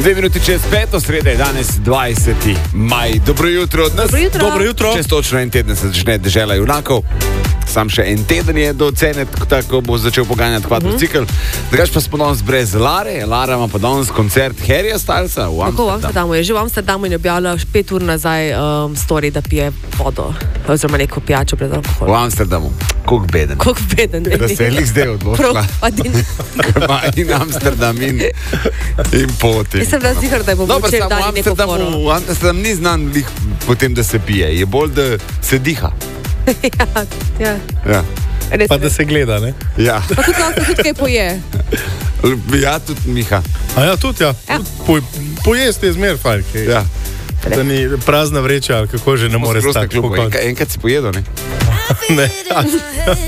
2 minuti čez 5, sreda je danes 20. maj. Dobro jutro od nas. Dobro jutro. Čez točno en teden se začne Dežela junakov. Sam še en teden je do cene, tako bo začel poganjati kvadrocikl. Drugač pa smo danes brez Lare. Lara ima pa danes koncert Harryja Stylesa v Amsterdamu. Tako, v Amsterdamu je že v Amsterdamu in je objavila 5 ur nazaj story, da pije vodo oziroma neko pijačo brez alkohola. V Amsterdamu. Koliko beden. Koliko beden. Da se je lik zdaj odločila. In Amsterdam in poti. Mislim, da zihar, da je bo počel dali neko foro. V Amsterdam ni znan lik potem, da se pije. Je bolj, da se diha. Ja. Pa da se gleda, ne? Ja. Pa tudi lahko tudi kaj poje. Ja, tudi Miha. A ja, tudi ja. Pojesti je zmer fajn. Ja. Da ni prazna vreča, ali kako že ne more stati. Enkrat si pojedel, ne? Ne.